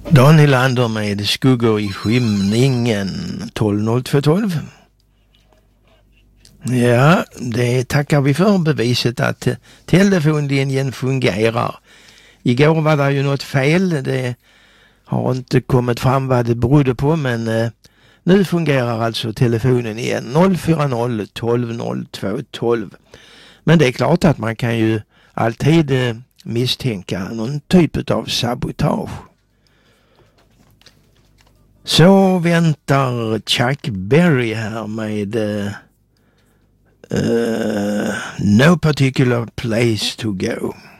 Daniel Ander med Skuggor i skymningen 120212. Ja, det tackar vi för, beviset att telefonlinjen fungerar. Igår var det ju något fel, det har inte kommit fram vad det berodde på, men nu fungerar alltså telefonen igen 040 12 02 12. Men det är klart att man kan ju alltid misstänka någon typ av sabotage. Så väntar Chuck Berry här med No Particular Place to Go.